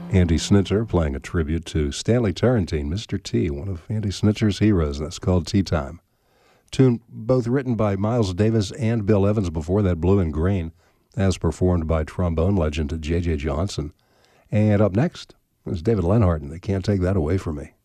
Andy Snitzer playing a tribute to Stanley Turrentine, Mr. T, one of Andy Snitzer's heroes, and that's called Tea Time. Tune both written by Miles Davis and Bill Evans, before that Blue and Green, as performed by trombone legend J.J. Johnson. And up next is David Lenhart, and they can't take that away from me.